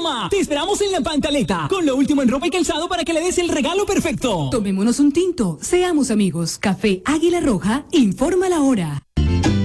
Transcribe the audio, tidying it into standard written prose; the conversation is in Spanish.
mamá. Te esperamos en La Pantaleta, con lo último en ropa y calzado para que le des el regalo perfecto. Tomémonos un tinto, seamos amigos. Café Águila Roja, informa la hora.